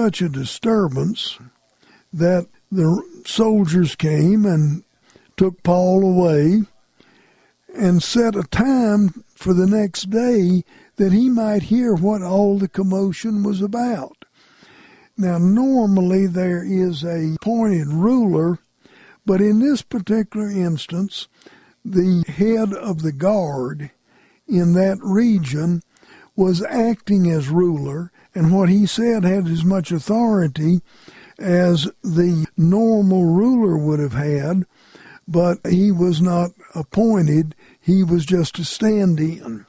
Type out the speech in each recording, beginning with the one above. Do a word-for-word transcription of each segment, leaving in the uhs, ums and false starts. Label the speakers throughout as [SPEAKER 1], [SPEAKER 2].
[SPEAKER 1] such a disturbance that the soldiers came and took Paul away and set a time for the next day that he might hear what all the commotion was about. Now, normally there is a appointed ruler, but in this particular instance, the head of the guard in that region was acting as ruler, and what he said had as much authority as the normal ruler would have had, but he was not appointed. He was just a stand-in.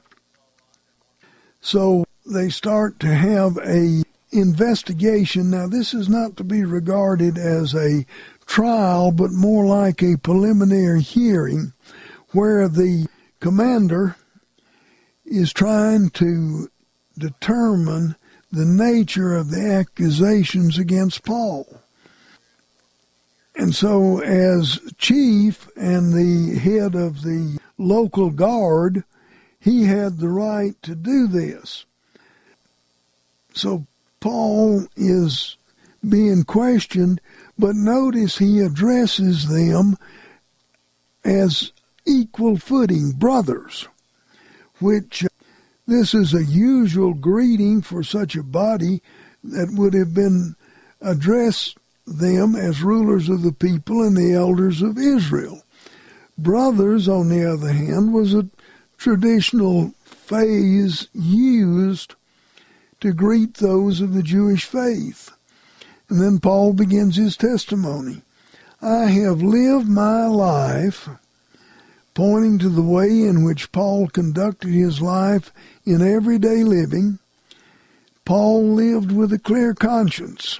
[SPEAKER 1] So they start to have a investigation. Now, this is not to be regarded as a trial, but more like a preliminary hearing where the commander is trying to determine the nature of the accusations against Paul. And so as chief and the head of the local guard, he had the right to do this. So Paul is being questioned, but notice he addresses them as equal footing brothers, which this is a usual greeting for such a body that would have been addressed them as rulers of the people and the elders of Israel. Brothers, on the other hand, was a traditional phrase used to greet those of the Jewish faith. And then Paul begins his testimony. I have lived my life, pointing to the way in which Paul conducted his life in everyday living. Paul lived with a clear conscience.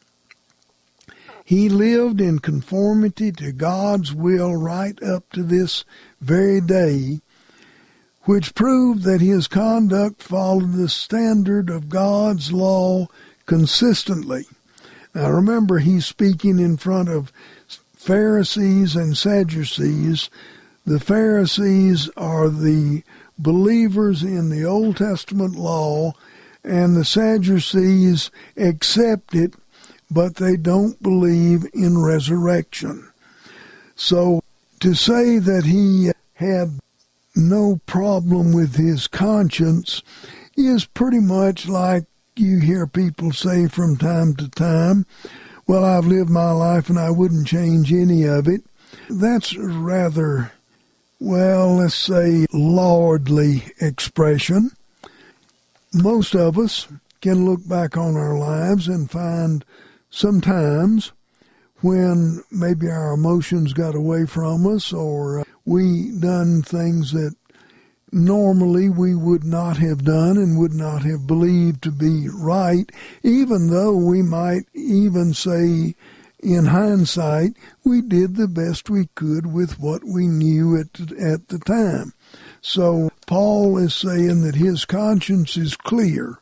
[SPEAKER 1] He lived in conformity to God's will right up to this very day, which proved that his conduct followed the standard of God's law consistently. Now remember, he's speaking in front of Pharisees and Sadducees. The Pharisees are the believers in the Old Testament law, and the Sadducees accept it, but they don't believe in resurrection. So to say that he had no problem with his conscience is pretty much like you hear people say from time to time, well, I've lived my life and I wouldn't change any of it. That's rather, well, let's say, lordly expression. Most of us can look back on our lives and find sometimes when maybe our emotions got away from us, or we done things that normally we would not have done and would not have believed to be right, even though we might even say in hindsight we did the best we could with what we knew at, at the time. So Paul is saying that his conscience is clear.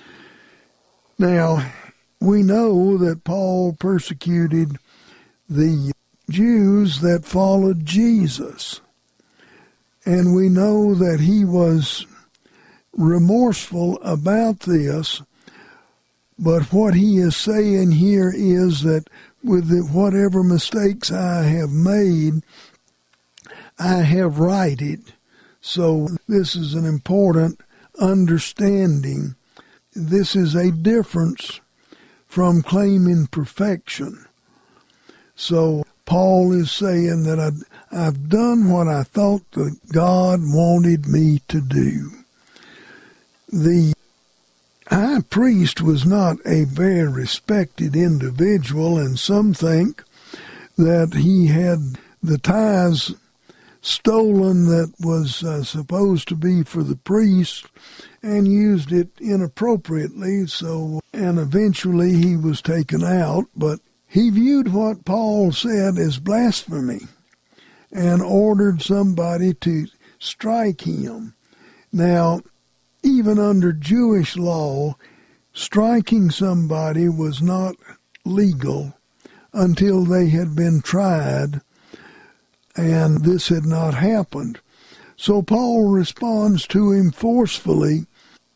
[SPEAKER 1] Now, we know that Paul persecuted the Jews that followed Jesus. And we know that he was remorseful about this, but what he is saying here is that with the, whatever mistakes I have made, I have righted. So this is an important understanding. This is a difference from claiming perfection. So Paul is saying that I, I've done what I thought that God wanted me to do. The high priest was not a very respected individual, and some think that he had the tithes stolen that was uh, supposed to be for the priest and used it inappropriately, so and eventually he was taken out, but he viewed what Paul said as blasphemy and ordered somebody to strike him. Now, even under Jewish law, striking somebody was not legal until they had been tried, and this had not happened. So Paul responds to him forcefully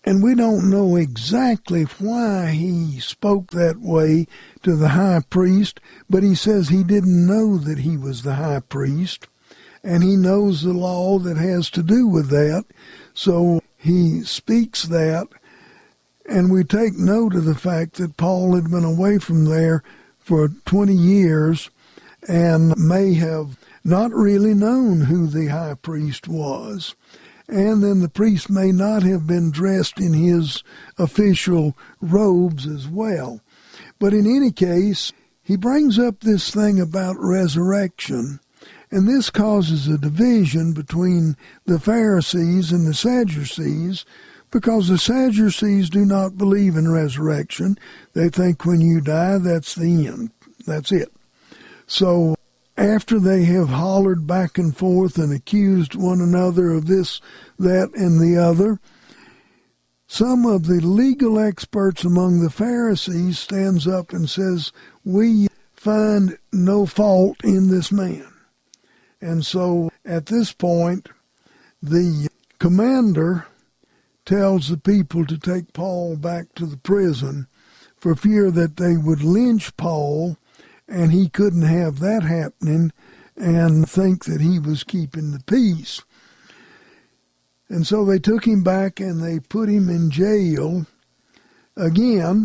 [SPEAKER 1] And we don't know exactly why he spoke that way to the high priest, but he says he didn't know that he was the high priest, and he knows the law that has to do with that. So he speaks that, and we take note of the fact that Paul had been away from there for twenty years and may have not really known who the high priest was. And then the priest may not have been dressed in his official robes as well. But in any case, he brings up this thing about resurrection, and this causes a division between the Pharisees and the Sadducees, because the Sadducees do not believe in resurrection. They think when you die, that's the end. That's it. So after they have hollered back and forth and accused one another of this, that, and the other, some of the legal experts among the Pharisees stands up and says, we find no fault in this man. And so at this point, the commander tells the people to take Paul back to the prison for fear that they would lynch Paul, and he couldn't have that happening and think that he was keeping the peace. And so they took him back and they put him in jail again,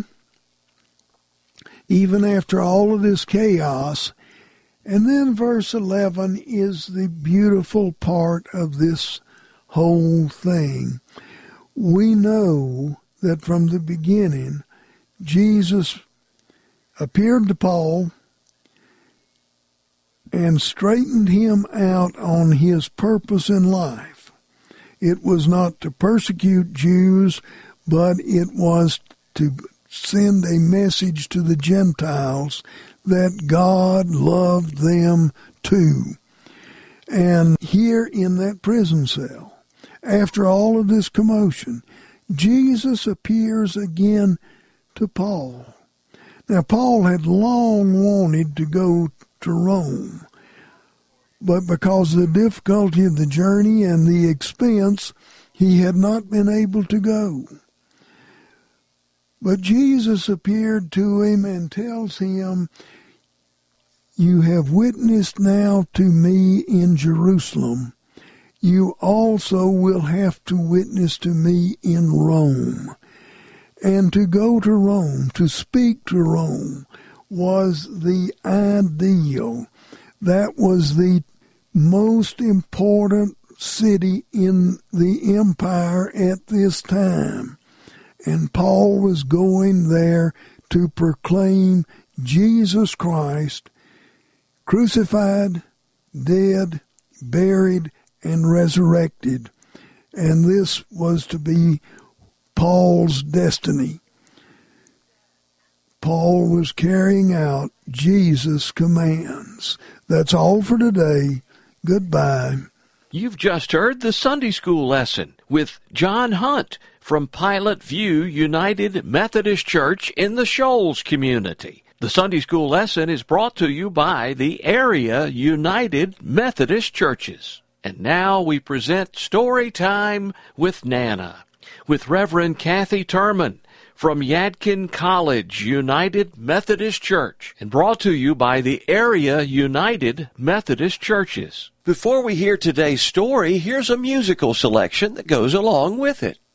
[SPEAKER 1] even after all of this chaos. And then verse eleven is the beautiful part of this whole thing. We know that from the beginning, Jesus appeared to Paul and straightened him out on his purpose in life. It was not to persecute Jews, but it was to send a message to the Gentiles that God loved them too. And here in that prison cell, after all of this commotion, Jesus appears again to Paul. Now, Paul had long wanted to go to Rome, but because of the difficulty of the journey and the expense, he had not been able to go. But Jesus appeared to him and tells him, you have witnessed now to me in Jerusalem. You also will have to witness to me in Rome. And to go to Rome, to speak to Rome, was the ideal. That was the most important city in the empire at this time. And Paul was going there to proclaim Jesus Christ, crucified, dead, buried, and resurrected. And this was to be Paul's destiny. Paul was carrying out Jesus' commands. That's all for today. Goodbye.
[SPEAKER 2] You've just heard the Sunday School lesson with John Hunt from Pilot View United Methodist Church in the Shoals community. The Sunday School lesson is brought to you by the Area United Methodist Churches. And now we present Story Time with Nana, with Reverend Kathy Turman from Yadkin College United Methodist Church, and brought to you by the Area United Methodist Churches. Before we hear today's story, here's a musical selection that goes along with it.